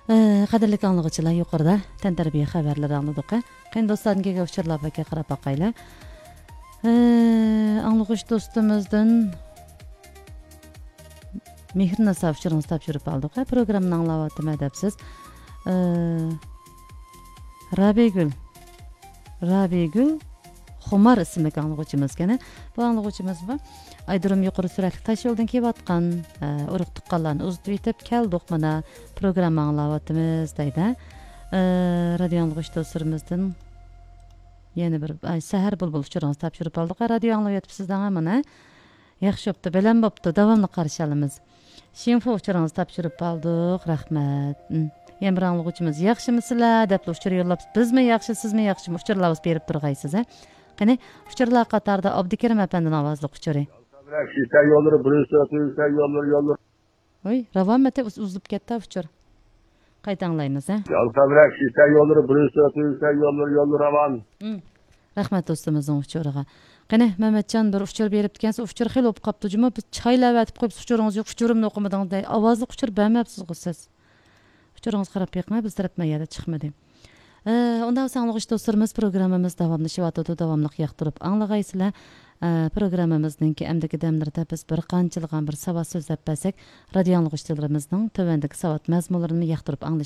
Qadrli anlıqçılar, yuqorida tantarbiya xabarlari angladik. Qani do'stlarga uchurlarga qarab boqaylar. Anlıqç do'stimizdan Mehr Nasaf uchurimiz topshirib oldik. Programmani anglayotdim adabsiz. Rabigul Xumar ismli anlıqçımız ekan. Bu anlıqçımız bu. Aydurum yuqori suratli taş yo'ldan kelayotgan urug' tuqqanlarni uzitib yetib keldik mana programma anglayotimiz deydi. Radio anlıqç do'stlarimizdan yana bir sahar bulbul uchurimiz topshirib oldik. Radio anglayotibsizdan mana yaxshi bo'pti, bilan bo'pti, davomli qarshi olamiz. Shinfo uchurimiz topshirib oldik. Rahmat. Yana bir anlıqçımız yaxshimisizlar deb uchur yo'llab, bizmi yaxshi, sizmi yaxshi uchurlarimiz berib turg'aysiz. Qani uchurlar qatorida Abdukarim apandan ovozli uchuri. Sen yolları burası sen yolları. Oy, ravamete uzlup ketdi uchur. Qayta anglaymiz, ha? Yalqabrak sen yolları burası sen yolları ravan. Rahmat do'stimizning uchuriga. Qani Mamatjon bir uchur berib ekansiz, uchur xil o'p qopti. Juma biz chaylab atib qo'yib uchuringiz yo'q, uchurimni o'qimadingiz dey. Ovozli uchur bermabsiz siz. Uchuringiz qarab beqma, biz tarafdan yana chiqmadi. Ondan sağlıqlı dostlarımız programımız davamlaşıvatıdı, davamlıq yaxtırıp anlığaysılar. Programımızdaki əmdəki dəmlərdə biz bir qançılığan bir savat söz əppəsək, radio anlığışçılarımızın tövəndəki savat məzmunlarını yaxtırıp anlaşıvatıdı.